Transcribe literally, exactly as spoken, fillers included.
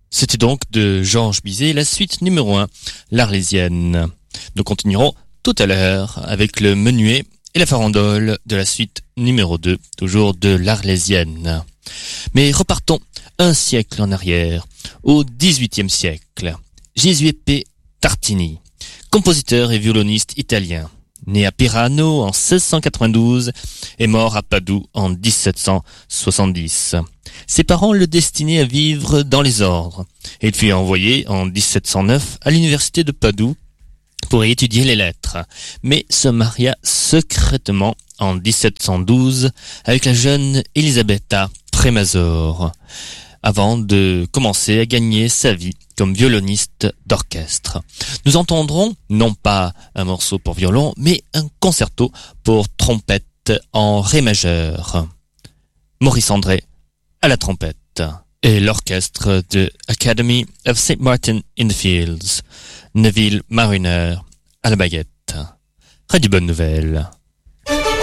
C'était donc de Georges Bizet, la suite numéro un, l'Arlésienne. Nous continuerons tout à l'heure avec le menuet et la farandole de la suite numéro deux, toujours de l'Arlésienne. Mais repartons un siècle en arrière, au dix-huitième siècle. Giuseppe Tartini, compositeur et violoniste italien, né à Pirano en seize cent quatre-vingt-douze et mort à Padoue en dix-sept cent soixante-dix. Ses parents le destinaient à vivre dans les ordres et il fut envoyé en dix-sept cent neuf à l'université de Padoue pour y étudier les lettres, mais se maria secrètement en dix-sept cent douze avec la jeune Elisabetta Tremazor, avant de commencer à gagner sa vie comme violoniste d'orchestre. Nous entendrons non pas un morceau pour violon, mais un concerto pour trompette en ré majeur. Maurice André à la trompette et l'orchestre de Academy of Saint Martin in the Fields, Neville Mariner à la baguette. Radio Bonne Nouvelle.